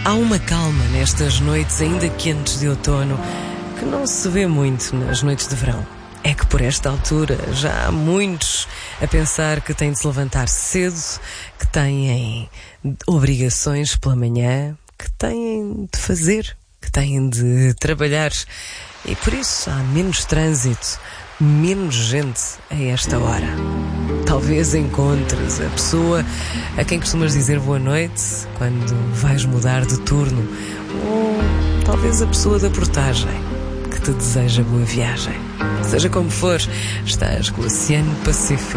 Há uma calma nestas noites ainda quentes de outono que não se vê muito nas noites de verão. É que por esta altura já há muitos a pensar que têm de se levantar cedo, que têm obrigações pela manhã, que têm de fazer, que têm de trabalhar. E por isso há menos trânsito, menos gente a esta hora. Talvez encontres a pessoa a quem costumas dizer boa noite quando vais mudar de turno, ou talvez a pessoa da portagem que te deseja boa viagem. Seja como for, estás com o Oceano Pacífico